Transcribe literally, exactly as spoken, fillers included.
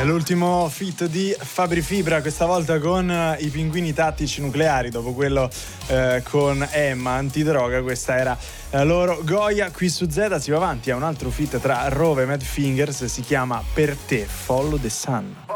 È l'ultimo feat di Fabri Fibra, questa volta con uh, i Pinguini Tattici Nucleari, dopo quello uh, con Emma Antidroga. Questa era uh, loro Goya. Qui su Z si va avanti a un altro feat tra Rove e Mad Fingers, si chiama Per te, Follow the Sun.